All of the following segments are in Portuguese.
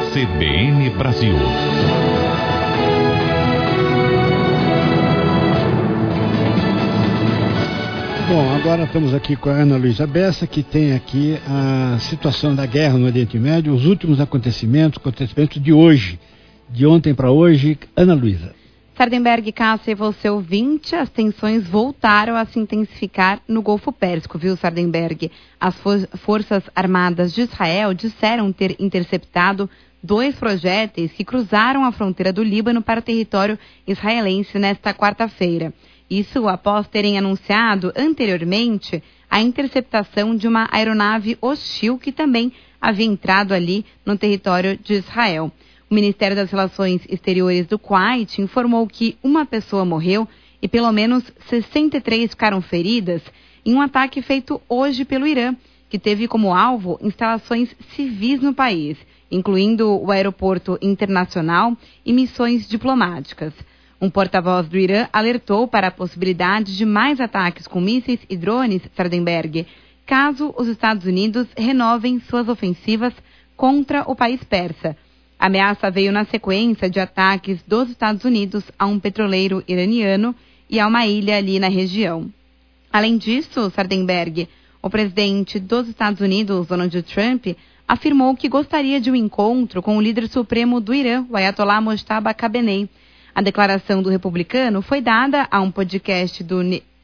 CBN Brasil. Bom, agora estamos aqui com a Ana Luísa Bessa, que tem aqui a situação da guerra no Oriente Médio, os últimos acontecimentos de hoje, de ontem para hoje. Ana Luísa. Sardenberg, Cássia e você ouvinte, as tensões voltaram a se intensificar no Golfo Pérsico, viu, Sardenberg? As Forças Armadas de Israel disseram ter interceptado 2 projéteis que cruzaram a fronteira do Líbano para o território israelense nesta quarta-feira. Isso após terem anunciado anteriormente a interceptação de uma aeronave hostil que também havia entrado ali no território de Israel. O Ministério das Relações Exteriores do Kuwait informou que uma pessoa morreu e pelo menos 63 ficaram feridas em um ataque feito hoje pelo Irã, que teve como alvo instalações civis no país, incluindo o aeroporto internacional e missões diplomáticas. Um porta-voz do Irã alertou para a possibilidade de mais ataques com mísseis e drones, Sardenberg, caso os Estados Unidos renovem suas ofensivas contra o país persa. A ameaça veio na sequência de ataques dos Estados Unidos a um petroleiro iraniano e a uma ilha ali na região. Além disso, Sardenberg, o presidente dos Estados Unidos, Donald Trump, afirmou que gostaria de um encontro com o líder supremo do Irã, o Ayatollah Mojtaba Khamenei. A declaração do republicano foi dada a um podcast do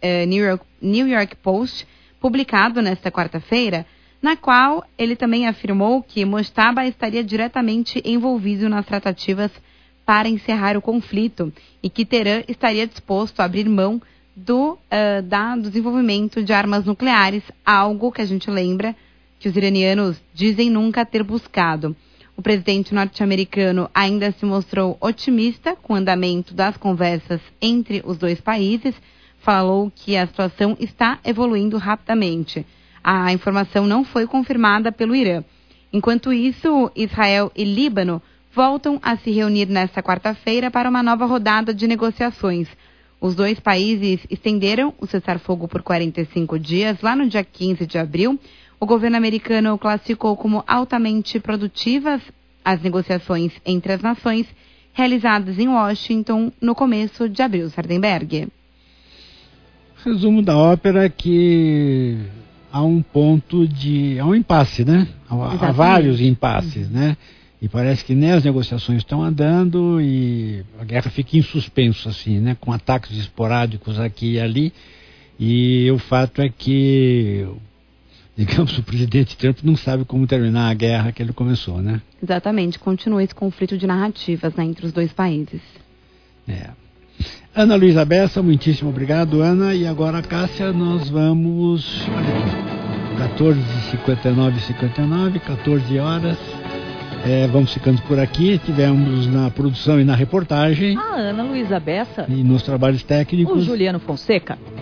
New York Post, publicado nesta quarta-feira, na qual ele também afirmou que Mojtaba estaria diretamente envolvido nas tratativas para encerrar o conflito e que Teherã estaria disposto a abrir mão do desenvolvimento de armas nucleares, algo que a gente lembra que os iranianos dizem nunca ter buscado. O presidente norte-americano ainda se mostrou otimista com o andamento das conversas entre os dois países, falou que a situação está evoluindo rapidamente. A informação não foi confirmada pelo Irã. Enquanto isso, Israel e Líbano voltam a se reunir nesta quarta-feira para uma nova rodada de negociações. Os dois países estenderam o cessar-fogo por 45 dias, lá no dia 15 de abril. O governo americano classificou como altamente produtivas as negociações entre as nações realizadas em Washington no começo de abril, Sardenberg. Resumo da ópera é que há um impasse, né? Há vários impasses, né? E parece que nem as negociações estão andando e a guerra fica em suspenso, assim, né? Com ataques esporádicos aqui e ali. E o fato é que, digamos, o presidente Trump não sabe como terminar a guerra que ele começou, né? Exatamente, continua esse conflito de narrativas, né, entre os dois países. Ana Luísa Bessa, muitíssimo obrigado, Ana. E agora, Cássia, nós vamos... 14h59, 14 horas. Vamos ficando por aqui. Tivemos na produção e na reportagem a Ana Luísa Bessa e nos trabalhos técnicos o Juliano Fonseca.